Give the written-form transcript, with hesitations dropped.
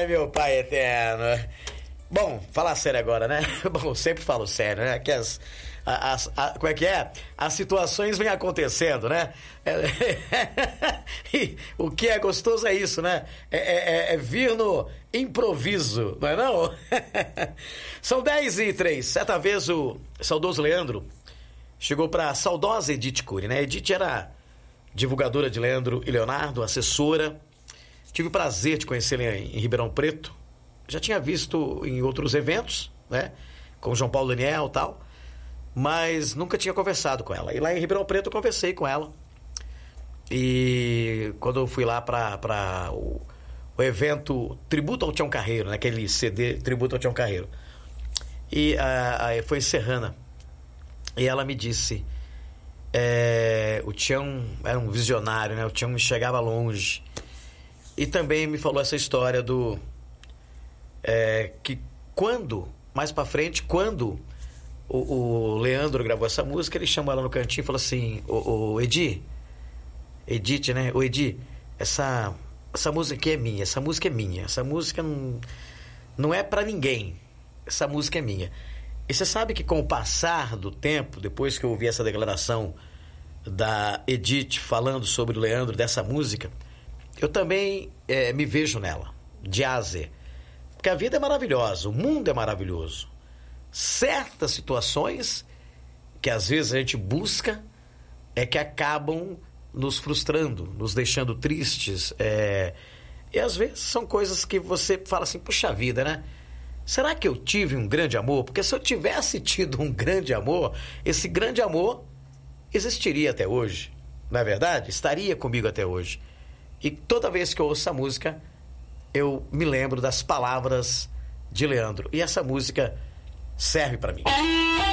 Ai, meu pai eterno. Bom, falar sério agora, né? Bom, eu sempre falo sério, né? Que como é que é? As situações vêm acontecendo, né? E o que é gostoso é isso, né? É vir no improviso, não é não? São 10h03. Certa vez o saudoso Leandro chegou para a saudosa Edith Cury, né? Edith era divulgadora de Leandro e Leonardo, assessora. Tive o prazer de conhecê-la em Ribeirão Preto. Já tinha visto em outros eventos, né? Com o João Paulo Daniel e tal. Mas nunca tinha conversado com ela. E lá em Ribeirão Preto eu conversei com ela. E quando eu fui lá para o evento Tributo ao Tião Carreiro, né? Aquele CD Tributo ao Tião Carreiro. E foi em Serrana. E ela me disse... o Tião era um visionário, né? O Tião chegava longe. E também me falou essa história do... que quando, mais pra frente, quando o Leandro gravou essa música, ele chamou ela no cantinho e falou assim: Edith, né? O Edi, essa música aqui é minha, essa música é minha, essa música não é pra ninguém, essa música é minha. E você sabe que com o passar do tempo, depois que eu ouvi essa declaração da Edith falando sobre o Leandro, dessa música, eu também me vejo nela, de A a Z. Porque a vida é maravilhosa, o mundo é maravilhoso. Certas situações que às vezes a gente busca que acabam nos frustrando, nos deixando tristes. E às vezes são coisas que você fala assim, puxa vida, né? Será que eu tive um grande amor? Porque se eu tivesse tido um grande amor, esse grande amor existiria até hoje. Não é verdade? Estaria comigo até hoje. E toda vez que eu ouço essa música, eu me lembro das palavras de Leandro. E essa música serve pra mim.